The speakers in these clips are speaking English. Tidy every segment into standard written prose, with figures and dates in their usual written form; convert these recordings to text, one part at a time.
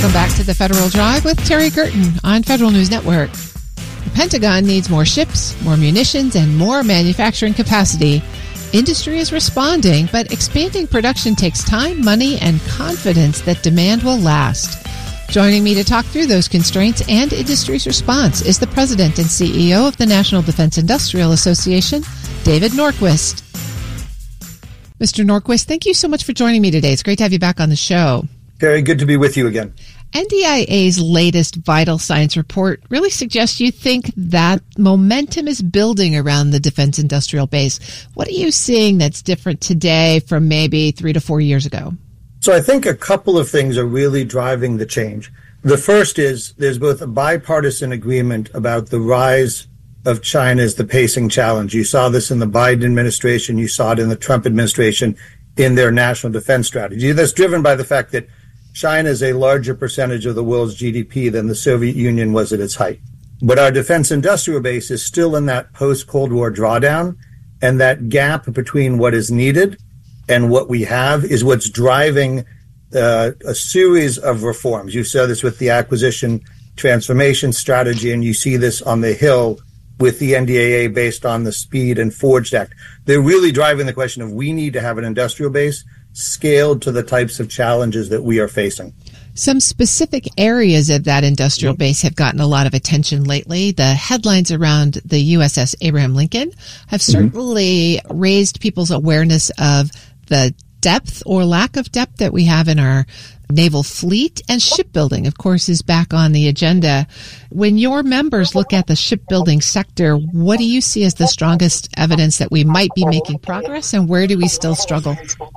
Welcome back to the Federal Drive with Terry Curtin on Federal News Network. The Pentagon needs more ships, more munitions, and more manufacturing capacity. Industry is responding, but expanding production takes time, money, and confidence that demand will last. Joining me to talk through those constraints and industry's response is the President and CEO of the National Defense Industrial Association, David Norquist. Mr. Norquist, thank you so much for joining me today. It's great to have you back on the show. Very good to be with you again. NDIA's latest vital signs report really suggests you think that momentum is building around the defense industrial base. What are you seeing that's different today from maybe 3 to 4 years ago? So I think a couple of things are really driving the change. The first is there's both a bipartisan agreement about the rise of China as the pacing challenge. You saw this in the Biden administration. You saw it in the Trump administration in their national defense strategy. That's driven by the fact that China is a larger percentage of the world's GDP than the Soviet Union was at its height. But our defense industrial base is still in that post-Cold War drawdown, and that gap between what is needed and what we have is what's driving a series of reforms. You saw this with the acquisition transformation strategy, and you see this on the Hill with the NDAA based on the Speed and Forged Act. They're really driving the question of we need to have an industrial base scaled to the types of challenges that we are facing. Some specific areas of that industrial base have gotten a lot of attention lately. The headlines around the USS Abraham Lincoln have certainly raised people's awareness of the depth or lack of depth that we have in our naval fleet, and shipbuilding, of course, is back on the agenda. When your members look at the shipbuilding sector, what do you see as the strongest evidence that we might be making progress, and where do we still struggle?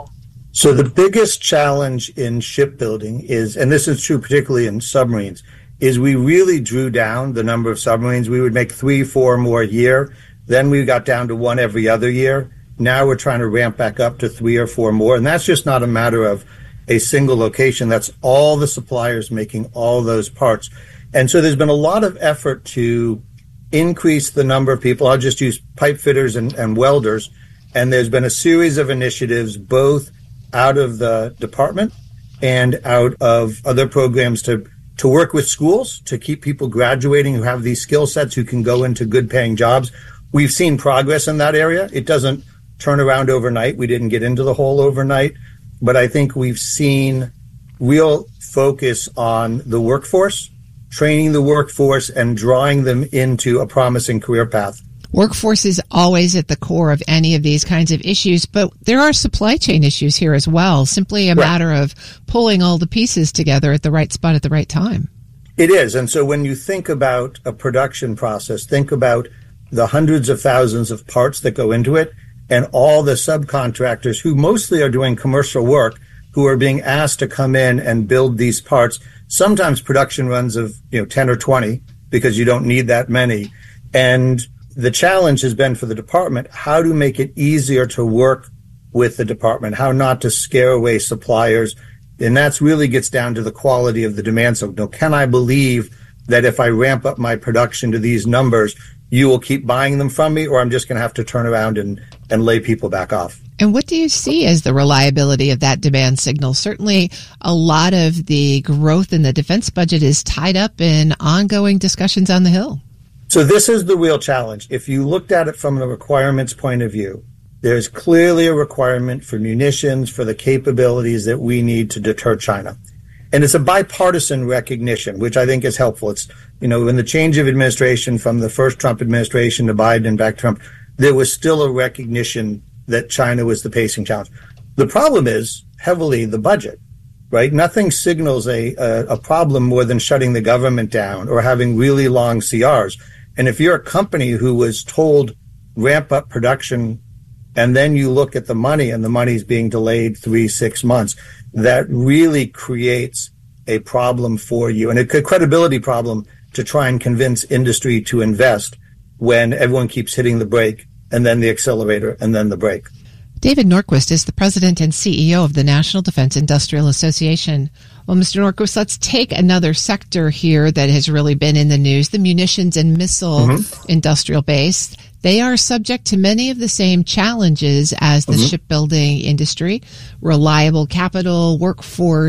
So the biggest challenge in shipbuilding is, and this is true particularly in submarines, is we really drew down the number of submarines. We would make 3-4 more a year. Then we got down to 1 every other year. Now we're trying to ramp back up to 3 or 4 more. And that's just not a matter of a single location. That's all the suppliers making all those parts. And so there's been a lot of effort to increase the number of people. I'll just use pipe fitters and welders. And there's been a series of initiatives, both out of the department and out of other programs to work with schools to keep people graduating who have these skill sets who can go into good paying jobs. We've seen progress in that area. It doesn't turn around overnight. We didn't get into the hole overnight, but I think we've seen real focus on the workforce, training the workforce and drawing them into a promising career path. Workforce is always at the core of any of these kinds of issues, but there are supply chain issues here as well. Simply a matter of pulling all the pieces together at the right spot at the right time. It is. And so when you think about a production process, think about the hundreds of thousands of parts that go into it and all the subcontractors who mostly are doing commercial work who are being asked to come in and build these parts. Sometimes production runs of 10 or 20 because you don't need that many. And the challenge has been for the department how to make it easier to work with the department, how not to scare away suppliers. And that's really gets down to the quality of the demand signal. Can I believe that if I ramp up my production to these numbers, you will keep buying them from me, or I'm just going to have to turn around and lay people back off? And what do you see as the reliability of that demand signal? Certainly a lot of the growth in the defense budget is tied up in ongoing discussions on the Hill. So this is the real challenge. If you looked at it from the requirements point of view, there's clearly a requirement for munitions, for the capabilities that we need to deter China. And it's a bipartisan recognition, which I think is helpful. It's, in the change of administration from the first Trump administration to Biden and back to Trump, there was still a recognition that China was the pacing challenge. The problem is heavily the budget, right? Nothing signals a problem more than shutting the government down or having really long CRs. And if you're a company who was told ramp up production and then you look at the money and the money's being delayed 3-6 months, that really creates a problem for you and a credibility problem to try and convince industry to invest when everyone keeps hitting the brake and then the accelerator and then the brake. David Norquist is the president and CEO of the National Defense Industrial Association. Well, Mr. Norquist, let's take another sector here that has really been in the news, the munitions and missile industrial base. They are subject to many of the same challenges as the shipbuilding industry, reliable capital, workforce,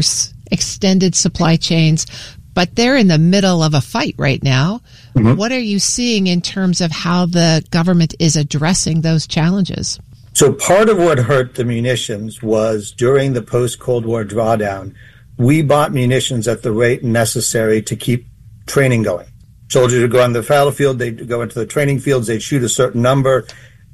extended supply chains, but they're in the middle of a fight right now. Mm-hmm. What are you seeing in terms of how the government is addressing those challenges? So part of what hurt the munitions was during the post-Cold War drawdown, we bought munitions at the rate necessary to keep training going. Soldiers would go on the battlefield, they'd go into the training fields, they'd shoot a certain number,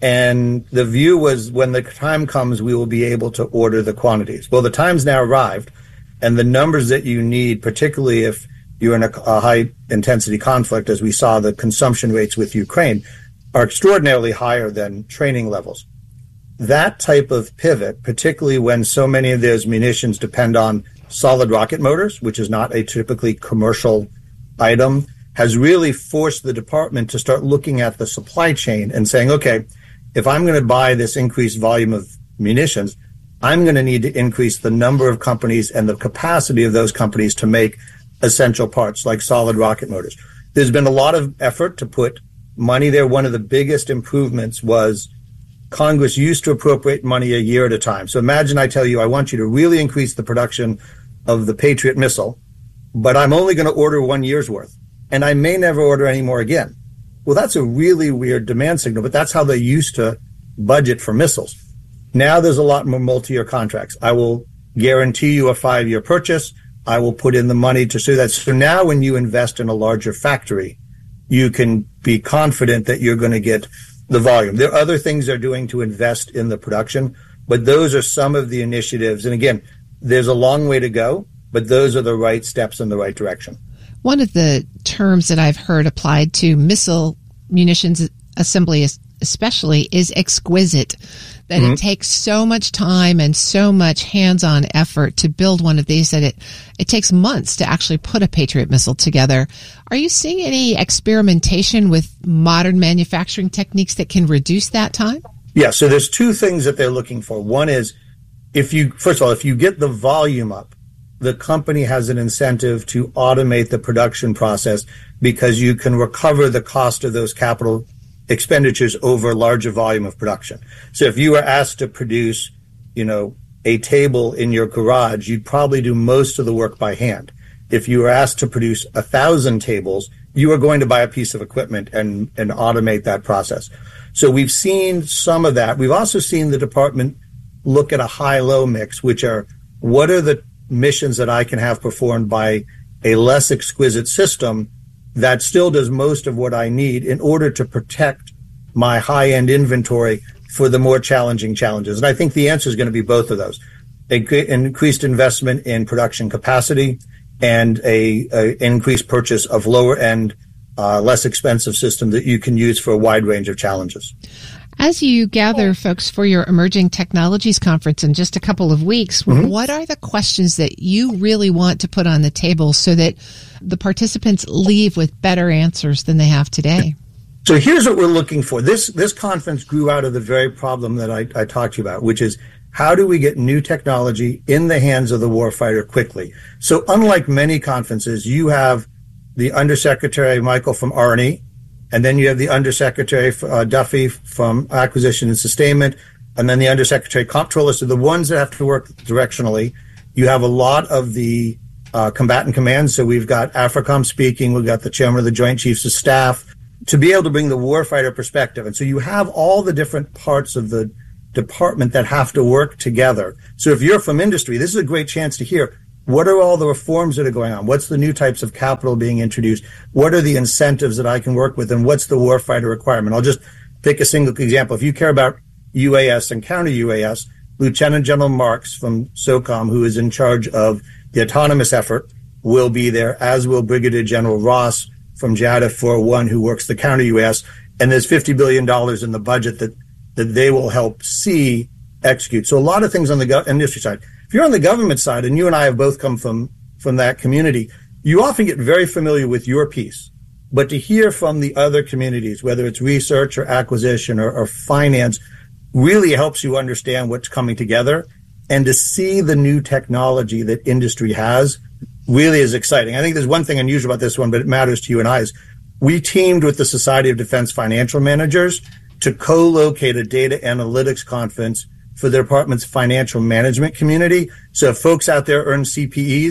and the view was when the time comes, we will be able to order the quantities. Well, the time's now arrived, and the numbers that you need, particularly if you're in a high-intensity conflict, as we saw the consumption rates with Ukraine, are extraordinarily higher than training levels. That type of pivot, particularly when so many of those munitions depend on solid rocket motors, which is not a typically commercial item, has really forced the department to start looking at the supply chain and saying, okay, if I'm going to buy this increased volume of munitions, I'm going to need to increase the number of companies and the capacity of those companies to make essential parts like solid rocket motors. There's been a lot of effort to put money there. One of the biggest improvements was Congress used to appropriate money a year at a time. So imagine I tell you, I want you to really increase the production of the Patriot missile, but I'm only going to order 1 year's worth, and I may never order any more again. Well, that's a really weird demand signal, but that's how they used to budget for missiles. Now there's a lot more multi-year contracts. I will guarantee you a 5-year purchase. I will put in the money to do that. So now when you invest in a larger factory, you can be confident that you're going to get the volume. There are other things they're doing to invest in the production, but those are some of the initiatives. And again, there's a long way to go, but those are the right steps in the right direction. One of the terms that I've heard applied to missile munitions assembly especially is exquisite, that it takes so much time and so much hands-on effort to build one of these that it takes months to actually put a Patriot missile together. Are you seeing any experimentation with modern manufacturing techniques that can reduce that time? Yeah, so there's two things that they're looking for. One is, first of all, if you get the volume up, the company has an incentive to automate the production process because you can recover the cost of those capital expenditures over a larger volume of production. So if you were asked to produce, a table in your garage, you'd probably do most of the work by hand. If you were asked to produce 1,000 tables, you are going to buy a piece of equipment and automate that process. So we've seen some of that. We've also seen the department look at a high-low mix, which are what are the missions that I can have performed by a less exquisite system that still does most of what I need in order to protect my high-end inventory for the more challenging challenges. And I think the answer is going to be both of those. Increased investment in production capacity and a increased purchase of lower-end, less expensive system that you can use for a wide range of challenges. As you gather folks for your Emerging Technologies Conference in just a couple of weeks, what are the questions that you really want to put on the table so that the participants leave with better answers than they have today? So here's what we're looking for. This conference grew out of the very problem that I talked to you about, which is how do we get new technology in the hands of the warfighter quickly? So unlike many conferences, you have the Undersecretary Michael from R&E, and then you have the Undersecretary Duffy from Acquisition and Sustainment, and then the Undersecretary Comptroller. So the ones that have to work directionally. You have a lot of the combatant commands. So we've got AFRICOM speaking. We've got the Chairman of the Joint Chiefs of Staff to be able to bring the warfighter perspective. And so you have all the different parts of the department that have to work together. So if you're from industry, this is a great chance to hear, what are all the reforms that are going on? What's the new types of capital being introduced? What are the incentives that I can work with? And what's the warfighter requirement? I'll just pick a single example. If you care about UAS and counter-UAS, Lieutenant General Marks from SOCOM, who is in charge of the autonomous effort, will be there, as will Brigadier General Ross from JADF 401, who works the counter-UAS. And there's $50 billion in the budget that they will help see execute. So a lot of things on the industry side. If you're on the government side, and you and I have both come from that community, you often get very familiar with your piece. But to hear from the other communities, whether it's research or acquisition or finance, really helps you understand what's coming together. And to see the new technology that industry has really is exciting. I think there's one thing unusual about this one, but it matters to you and I, is we teamed with the Society of Defense Financial Managers to co-locate a data analytics conference for the department's financial management community. So if folks out there earn CPEs,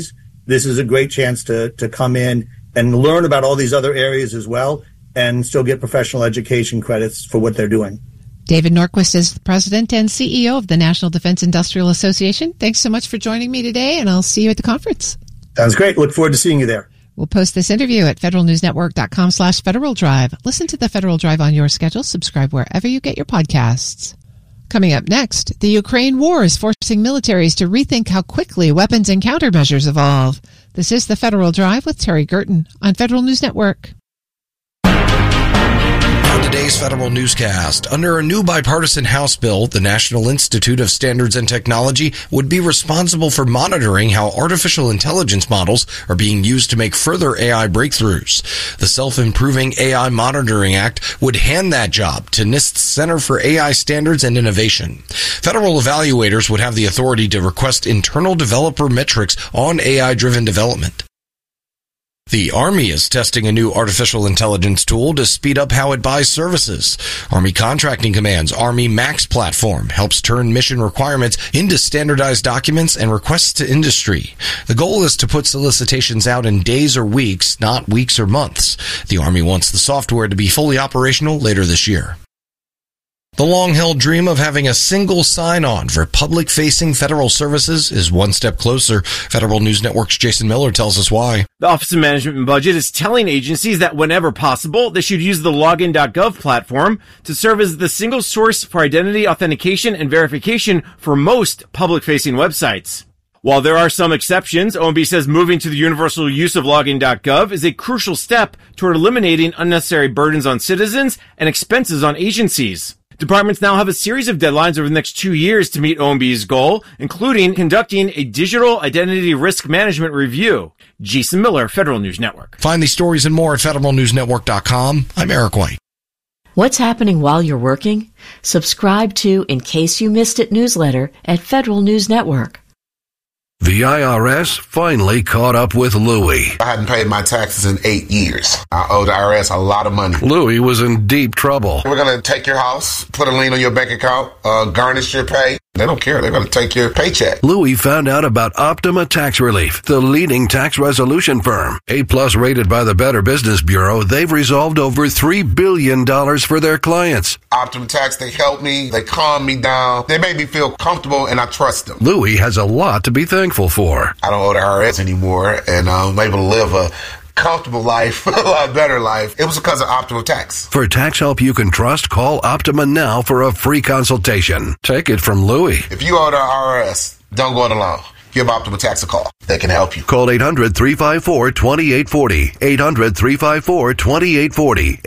this is a great chance to come in and learn about all these other areas as well and still get professional education credits for what they're doing. David Norquist is the president and CEO of the National Defense Industrial Association. Thanks so much for joining me today, and I'll see you at the conference. Sounds great. Look forward to seeing you there. We'll post this interview at federalnewsnetwork.com/Federal Drive. Listen to the Federal Drive on your schedule. Subscribe wherever you get your podcasts. Coming up next, the Ukraine war is forcing militaries to rethink how quickly weapons and countermeasures evolve. This is the Federal Drive with Terry Gerton on Federal News Network. On today's Federal Newscast, under a new bipartisan House bill, the National Institute of Standards and Technology would be responsible for monitoring how artificial intelligence models are being used to make further AI breakthroughs. The Self-Improving AI Monitoring Act would hand that job to NIST's Center for AI Standards and Innovation. Federal evaluators would have the authority to request internal developer metrics on AI-driven development. The Army is testing a new artificial intelligence tool to speed up how it buys services. Army Contracting Command's Army Max platform helps turn mission requirements into standardized documents and requests to industry. The goal is to put solicitations out in days or weeks, not weeks or months. The Army wants the software to be fully operational later this year. The long-held dream of having a single sign-on for public-facing federal services is one step closer. Federal News Network's Jason Miller tells us why. The Office of Management and Budget is telling agencies that whenever possible, they should use the Login.gov platform to serve as the single source for identity authentication and verification for most public-facing websites. While there are some exceptions, OMB says moving to the universal use of Login.gov is a crucial step toward eliminating unnecessary burdens on citizens and expenses on agencies. Departments now have a series of deadlines over the next 2 years to meet OMB's goal, including conducting a digital identity risk management review. Jason Miller, Federal News Network. Find these stories and more at federalnewsnetwork.com. I'm Eric White. What's happening while you're working? Subscribe to In Case You Missed It newsletter at Federal News Network. The IRS finally caught up with Louie. I hadn't paid my taxes in 8 years. I owe the IRS a lot of money. Louie was in deep trouble. We're going to take your house, put a lien on your bank account, garnish your pay. They don't care. They're going to take your paycheck. Louie found out about Optima Tax Relief, the leading tax resolution firm. A+ rated by the Better Business Bureau, they've resolved over $3 billion for their clients. Optima Tax, they help me. They calm me down. They make me feel comfortable, and I trust them. Louie has a lot to be thankful for. I don't owe the IRS anymore, and I'm able to live a comfortable life, a lot better life. It was because of Optima Tax. For tax help you can trust, call Optima now for a free consultation. Take it from Louie. If you owe the IRS, don't go it alone. Give Optima Tax a call. They can help you. Call 800-354-2840. 800-354-2840.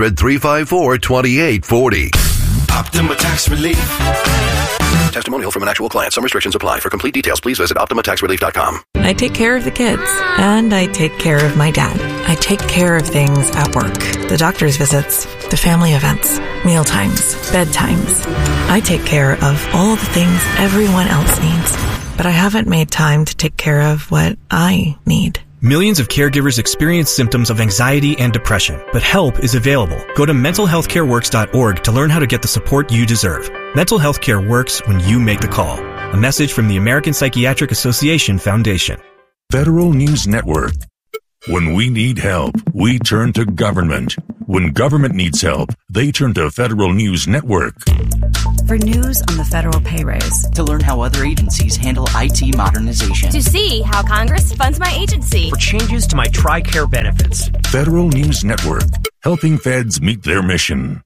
800-354-2840. Optima Tax Relief. Testimonial from an actual client. Some restrictions apply. For complete details, please visit OptimaTaxRelief.com. I take care of the kids, and I take care of my dad. I take care of things at work. The doctor's visits, the family events, mealtimes, bedtimes. I take care of all the things everyone else needs. But I haven't made time to take care of what I need. Millions of caregivers experience symptoms of anxiety and depression, but help is available. Go to mentalhealthcareworks.org to learn how to get the support you deserve. Mental health care works when you make the call. A message from the American Psychiatric Association Foundation. Federal News Network. When we need help, we turn to government. When government needs help, they turn to Federal News Network. For news on the federal pay raise. To learn how other agencies handle IT modernization. To see how Congress funds my agency. For changes to my TRICARE benefits. Federal News Network, helping feds meet their mission.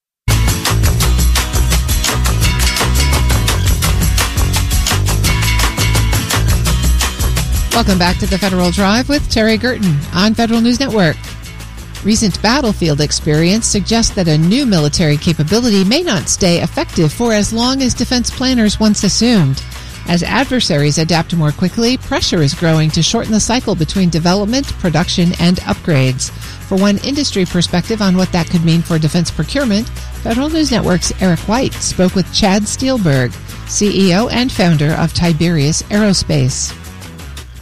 Welcome back to the Federal Drive with Terry Gerton on Federal News Network. Recent battlefield experience suggests that a new military capability may not stay effective for as long as defense planners once assumed. As adversaries adapt more quickly, pressure is growing to shorten the cycle between development, production, and upgrades. For one industry perspective on what that could mean for defense procurement, Federal News Network's Eric White spoke with Chad Steelberg, CEO and founder of Tiberius Aerospace.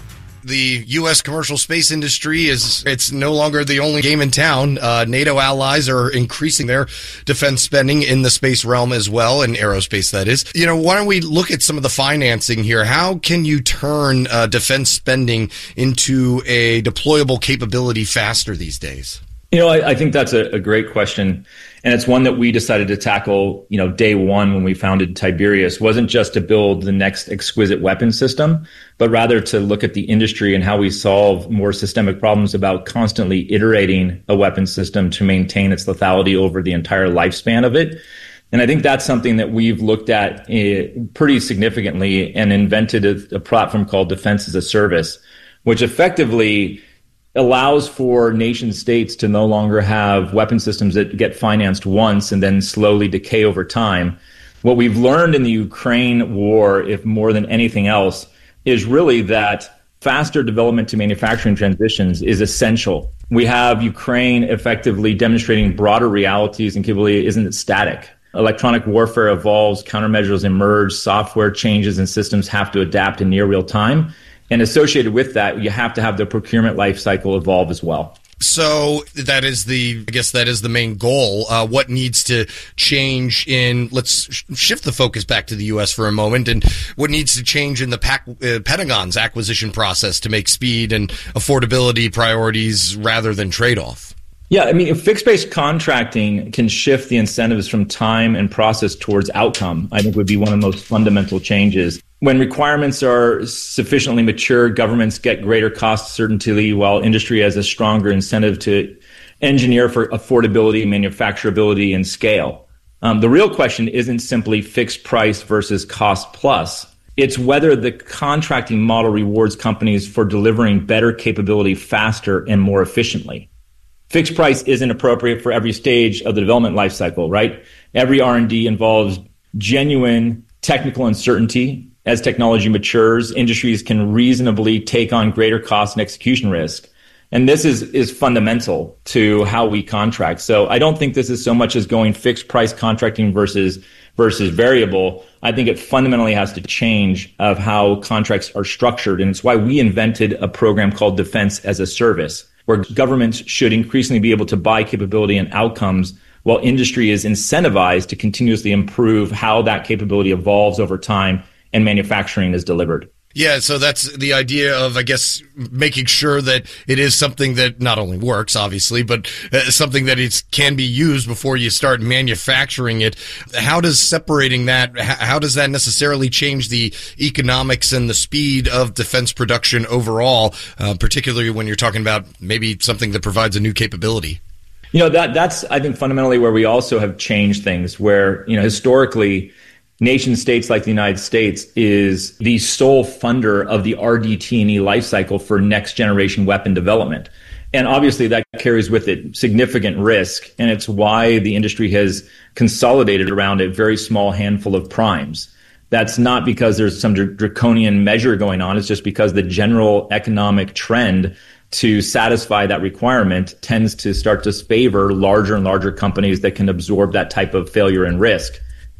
The U.S. commercial space industry it's no longer the only game in town. NATO allies are increasing their defense spending in the space realm as well, in aerospace, that is. Why don't we look at some of the financing here? How can you turn defense spending into a deployable capability faster these days? I think that's a great question. And it's one that we decided to tackle, day one when we founded Tiberius. Wasn't just to build the next exquisite weapon system, but rather to look at the industry and how we solve more systemic problems about constantly iterating a weapon system to maintain its lethality over the entire lifespan of it. And I think that's something that we've looked at pretty significantly and invented a platform called Defense as a Service, which effectively allows for nation states to no longer have weapon systems that get financed once and then slowly decay over time. What we've learned in the Ukraine war, if more than anything else, is really that faster development to manufacturing transitions is essential. We have Ukraine effectively demonstrating broader realities and capability isn't static. Electronic warfare evolves, countermeasures emerge, software changes and systems have to adapt in near real time. And associated with that, you have to have the procurement life cycle evolve as well. So that is the main goal. What needs to change let's shift the focus back to the U.S. for a moment, and what needs to change in the Pentagon's acquisition process to make speed and affordability priorities rather than trade-off? Yeah, fixed-based contracting can shift the incentives from time and process towards outcome, I think would be one of the most fundamental changes. When requirements are sufficiently mature, governments get greater cost certainty, while industry has a stronger incentive to engineer for affordability, manufacturability, and scale. The real question isn't simply fixed price versus cost plus. It's whether the contracting model rewards companies for delivering better capability faster and more efficiently. Fixed price isn't appropriate for every stage of the development life cycle, right? Every R&D involves genuine technical uncertainty. As technology matures, industries can reasonably take on greater cost and execution risk. And this is fundamental to how we contract. So I don't think this is so much as going fixed price contracting versus variable. I think it fundamentally has to change of how contracts are structured. And it's why we invented a program called Defense as a Service, where governments should increasingly be able to buy capability and outcomes while industry is incentivized to continuously improve how that capability evolves over time and manufacturing is delivered. Yeah, so that's the idea of, I guess, making sure that it is something that not only works, obviously, but something that can be used before you start manufacturing it. How does separating that, how does that necessarily change the economics and the speed of defense production overall, particularly when you're talking about maybe something that provides a new capability? That's, I think, fundamentally where we also have changed things, where, historically, nation states like the United States is the sole funder of the RDT&E lifecycle for next generation weapon development. And obviously that carries with it significant risk. And it's why the industry has consolidated around a very small handful of primes. That's not because there's some draconian measure going on. It's just because the general economic trend to satisfy that requirement tends to start to favor larger and larger companies that can absorb that type of failure and risk.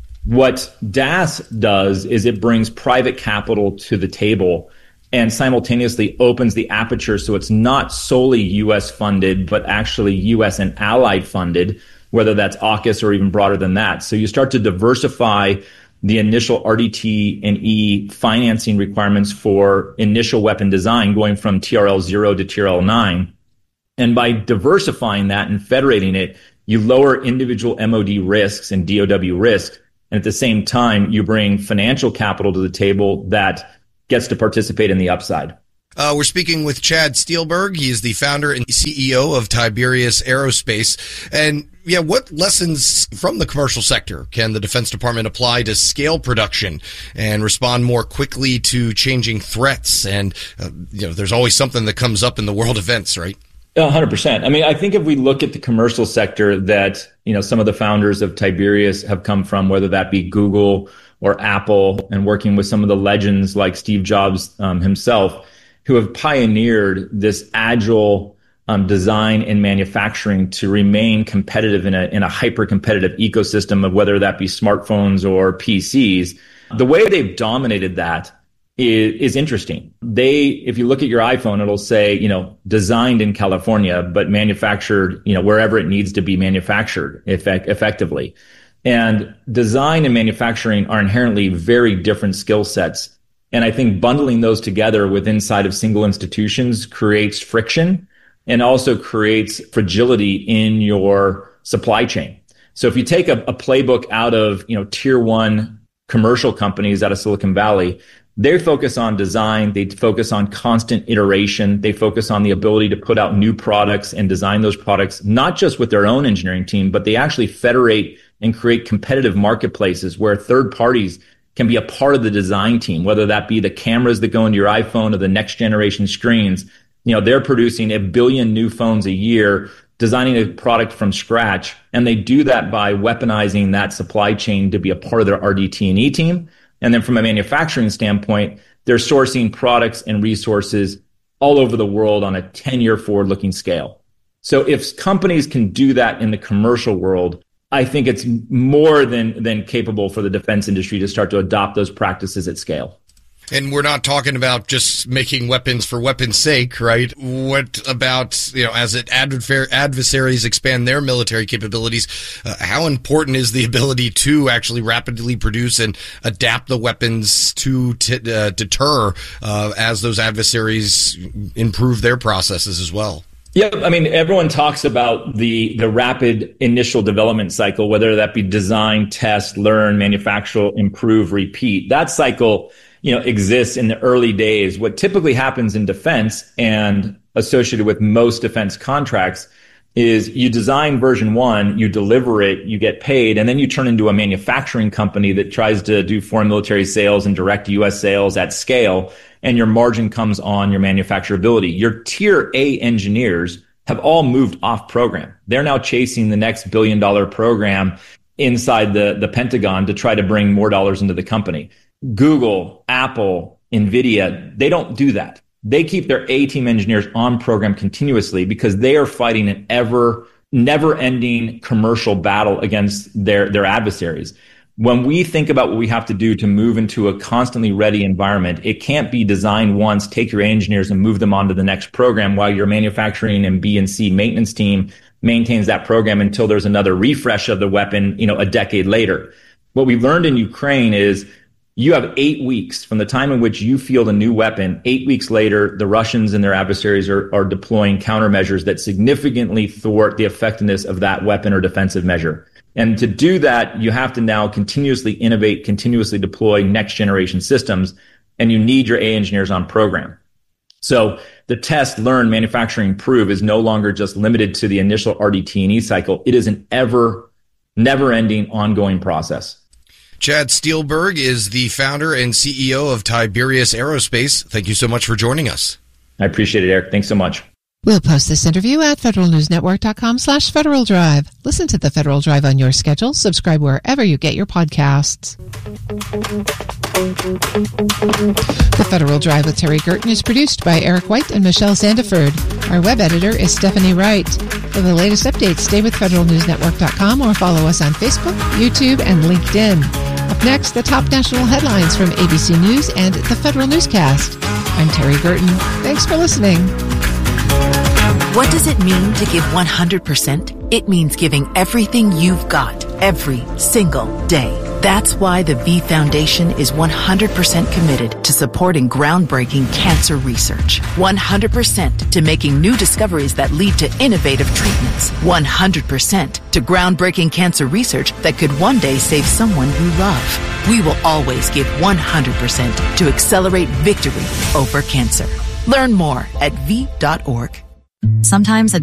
What DAS does is it brings private capital to the table and simultaneously opens the aperture so it's not solely U.S. funded, but actually U.S. and allied funded, whether that's AUKUS or even broader than that. So you start to diversify the initial RDT&E financing requirements for initial weapon design, going from TRL 0 to TRL 9. And by diversifying that and federating it, you lower individual MOD risks and DOW risks. And at the same time, you bring financial capital to the table that gets to participate in the upside. We're speaking with Chad Steelberg. He is the founder and CEO of Tiberius Aerospace. And what lessons from the commercial sector can the Defense Department apply to scale production and respond more quickly to changing threats? And, there's always something that comes up in the world events, right? 100%. I think if we look at the commercial sector that, some of the founders of Tiberius have come from, whether that be Google or Apple, and working with some of the legends like Steve Jobs himself, who have pioneered this agile design and manufacturing to remain competitive in a hyper-competitive ecosystem of whether that be smartphones or PCs. The way they've dominated that is interesting. If you look at your iPhone, it'll say, designed in California, but manufactured, wherever it needs to be manufactured effectively. And design and manufacturing are inherently very different skill sets. And I think bundling those together inside of single institutions creates friction and also creates fragility in your supply chain. So if you take a playbook out of, tier one commercial companies out of Silicon Valley, they focus on design. They focus on constant iteration. They focus on the ability to put out new products and design those products, not just with their own engineering team, but they actually federate and create competitive marketplaces where third parties can be a part of the design team, whether that be the cameras that go into your iPhone or the next generation screens. They're producing 1 billion new phones a year, designing a product from scratch. And they do that by weaponizing that supply chain to be a part of their RDT&E team. And then from a manufacturing standpoint, they're sourcing products and resources all over the world on a 10-year forward-looking scale. So if companies can do that in the commercial world, I think it's more than capable for the defense industry to start to adopt those practices at scale. And we're not talking about just making weapons for weapons' sake, right? What about, as adversaries expand their military capabilities, how important is the ability to actually rapidly produce and adapt the weapons to deter as those adversaries improve their processes as well? Yeah, everyone talks about the rapid initial development cycle, whether that be design, test, learn, manufacture, improve, repeat. That cycle exists in the early days. What typically happens in defense and associated with most defense contracts is you design version 1, you deliver it, you get paid, and then you turn into a manufacturing company that tries to do foreign military sales and direct U.S. sales at scale, and your margin comes on your manufacturability. Your tier A engineers have all moved off program. They're now chasing the next $1 billion program inside the Pentagon to try to bring more dollars into the company. Google, Apple, NVIDIA, they don't do that. They keep their A-team engineers on program continuously because they are fighting an never-ending commercial battle against their adversaries. When we think about what we have to do to move into a constantly ready environment, it can't be designed once, take your engineers and move them on to the next program while your manufacturing and B and C maintenance team maintains that program until there's another refresh of the weapon, a decade later. What we learned in Ukraine is you have 8 weeks from the time in which you field a new weapon. 8 weeks later, the Russians and their adversaries are deploying countermeasures that significantly thwart the effectiveness of that weapon or defensive measure. And to do that, you have to now continuously innovate, continuously deploy next generation systems, and you need your A engineers on program. So the test, learn, manufacturing, improve is no longer just limited to the initial RDT&E cycle. It is an never-ending, ongoing process. Chad Steelberg is the founder and CEO of Tiberius Aerospace. Thank you so much for joining us. I appreciate it, Eric. Thanks so much. We'll post this interview at federalnewsnetwork.com/Federal Drive. Listen to the Federal Drive on your schedule. Subscribe wherever you get your podcasts. The Federal Drive with Terry Gerton is produced by Eric White and Michelle Sandiford. Our web editor is Stephanie Wright. For the latest updates, stay with federalnewsnetwork.com or follow us on Facebook, YouTube, and LinkedIn. Up next, the top national headlines from ABC News and the Federal Newscast. I'm Terry Gerton. Thanks for listening. What does it mean to give 100%? It means giving everything you've got every single day. That's why the V Foundation is 100% committed to supporting groundbreaking cancer research. 100% to making new discoveries that lead to innovative treatments. 100% to groundbreaking cancer research that could one day save someone you love. We will always give 100% to accelerate victory over cancer. Learn more at V.org. Sometimes a